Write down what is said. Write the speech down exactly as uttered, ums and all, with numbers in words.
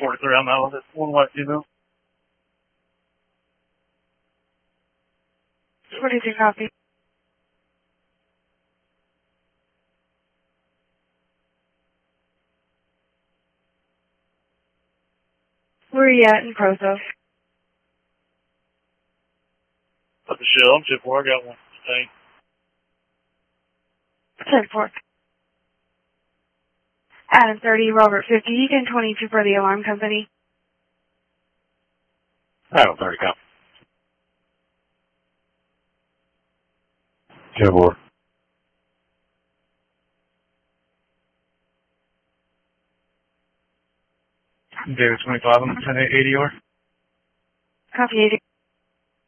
forty-three on that one. It's one white female. forty-two copy. Where are you at in Prozo? At the shell, I'm four. I got one. Dang. ten four. Adam thirty, Robert fifty, you can twenty-two for the alarm company. Adam thirty, copy. ten four. David twenty-five, I'm ten eight eighty or. Copy eighty.